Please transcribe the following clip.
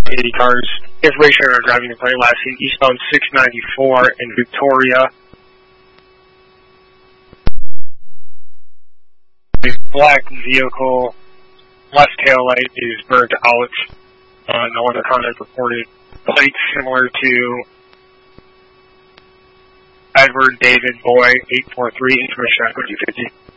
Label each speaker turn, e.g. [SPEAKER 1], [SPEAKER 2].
[SPEAKER 1] 80 cars. Information on our driving and plate last seen eastbound 694 in Victoria. A black vehicle, left tail light is burnt out. No other contact reported. Plate similar to Edward David Boy 843, information on 2050.